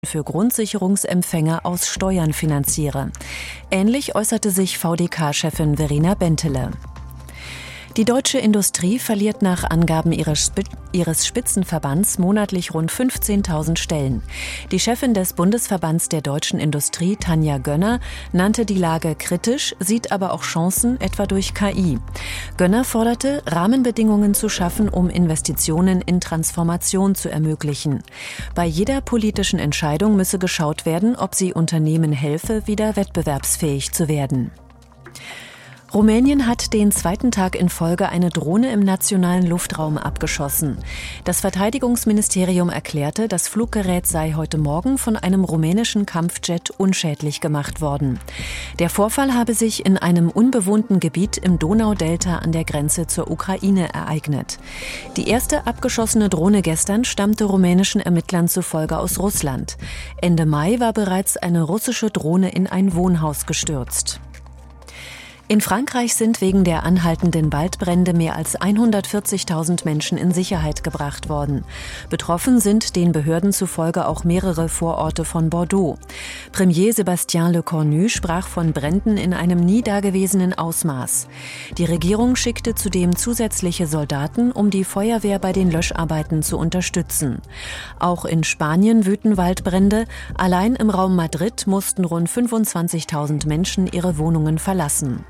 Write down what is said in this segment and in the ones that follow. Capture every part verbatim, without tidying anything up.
für Grundsicherungsempfänger aus Steuern finanziere. Ähnlich äußerte sich V D K-Chefin Verena Bentele. Die deutsche Industrie verliert nach Angaben ihres Spitzenverbands monatlich rund fünfzehntausend Stellen. Die Chefin des Bundesverbands der deutschen Industrie, Tanja Gönner, nannte die Lage kritisch, sieht aber auch Chancen, etwa durch K I. Gönner forderte, Rahmenbedingungen zu schaffen, um Investitionen in Transformation zu ermöglichen. Bei jeder politischen Entscheidung müsse geschaut werden, ob sie Unternehmen helfe, wieder wettbewerbsfähig zu werden. Rumänien hat den zweiten Tag in Folge eine Drohne im nationalen Luftraum abgeschossen. Das Verteidigungsministerium erklärte, das Fluggerät sei heute Morgen von einem rumänischen Kampfjet unschädlich gemacht worden. Der Vorfall habe sich in einem unbewohnten Gebiet im Donaudelta an der Grenze zur Ukraine ereignet. Die erste abgeschossene Drohne gestern stammte rumänischen Ermittlern zufolge aus Russland. Ende Mai war bereits eine russische Drohne in ein Wohnhaus gestürzt. In Frankreich sind wegen der anhaltenden Waldbrände mehr als hundertvierzigtausend Menschen in Sicherheit gebracht worden. Betroffen sind den Behörden zufolge auch mehrere Vororte von Bordeaux. Premier Sébastien Lecornu sprach von Bränden in einem nie dagewesenen Ausmaß. Die Regierung schickte zudem zusätzliche Soldaten, um die Feuerwehr bei den Löscharbeiten zu unterstützen. Auch in Spanien wüten Waldbrände. Allein im Raum Madrid mussten rund fünfundzwanzigtausend Menschen ihre Wohnungen verlassen.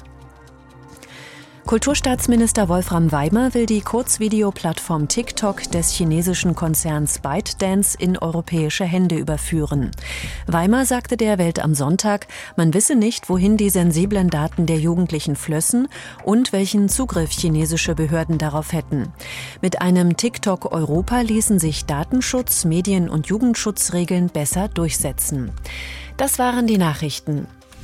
Kulturstaatsminister Wolfram Weimer will die Kurzvideoplattform TikTok des chinesischen Konzerns ByteDance in europäische Hände überführen. Weimer sagte der Welt am Sonntag, man wisse nicht, wohin die sensiblen Daten der Jugendlichen flössen und welchen Zugriff chinesische Behörden darauf hätten. Mit einem TikTok Europa ließen sich Datenschutz, Medien- und Jugendschutzregeln besser durchsetzen. Das waren die Nachrichten.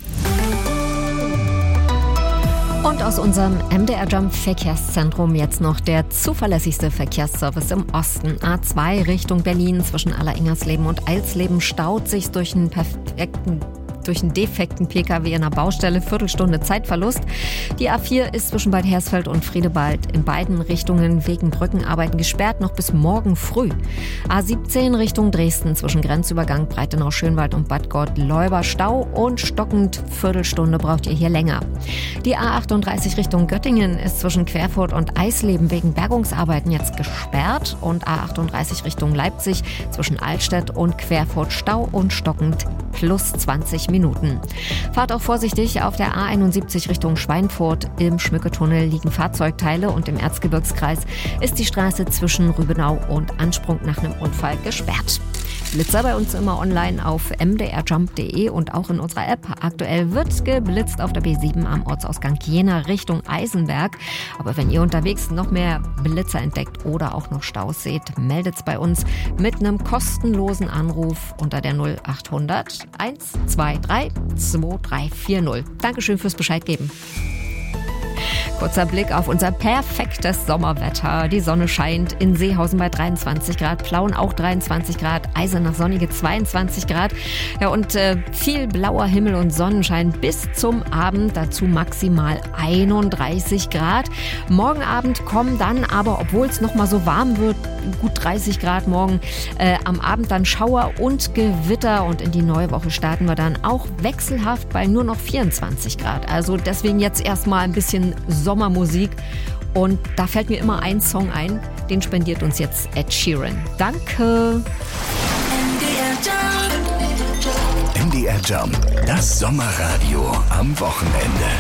Und aus unserem M D R Jump Verkehrszentrum jetzt noch der zuverlässigste Verkehrsservice im Osten. A zwei Richtung Berlin zwischen Alleringers-Leben und Eilsleben staut sich durch einen perfekten durch einen defekten P K W in einer Baustelle, Viertelstunde Zeitverlust. Die A vier ist zwischen Bad Hersfeld und Friedewald in beiden Richtungen wegen Brückenarbeiten gesperrt, noch bis morgen früh. A siebzehn Richtung Dresden zwischen Grenzübergang Breitenau-Schönwald und Bad Gott-Leuba Stau und stockend Viertelstunde braucht ihr hier länger. Die A achtunddreißig Richtung Göttingen ist zwischen Querfurt und Eisleben wegen Bergungsarbeiten jetzt gesperrt und A achtunddreißig Richtung Leipzig zwischen Altstedt und Querfurt Stau und stockend plus zwanzig Minuten. Fahrt auch vorsichtig, auf der A einundsiebzig Richtung Schweinfurt. Im Schmücketunnel liegen Fahrzeugteile und im Erzgebirgskreis ist die Straße zwischen Rübenau und Ansprung nach einem Unfall gesperrt. Blitzer bei uns immer online auf m d r jump punkt d e und auch in unserer App. Aktuell wird geblitzt auf der B sieben am Ortsausgang Jena Richtung Eisenberg. Aber wenn ihr unterwegs noch mehr Blitzer entdeckt oder auch noch Staus seht, meldet's bei uns mit einem kostenlosen Anruf unter der null achthundert eins zwei drei zwei drei vier null. Dankeschön fürs Bescheid geben. Kurzer Blick auf unser perfektes Sommerwetter. Die Sonne scheint in Seehausen bei dreiundzwanzig Grad, Plauen auch dreiundzwanzig Grad, Eisenach sonnige zweiundzwanzig Grad. Ja, und äh, viel blauer Himmel und Sonnenschein bis zum Abend, dazu maximal einunddreißig Grad. Morgen Abend kommen dann aber, obwohl es noch mal so warm wird, gut dreißig Grad morgen, äh, am Abend dann Schauer und Gewitter und in die neue Woche starten wir dann auch wechselhaft bei nur noch vierundzwanzig Grad. Also deswegen jetzt erstmal ein bisschen Sommermusik und da fällt mir immer ein Song ein, den spendiert uns jetzt Ed Sheeran. Danke! M D R Jump, das Sommerradio am Wochenende.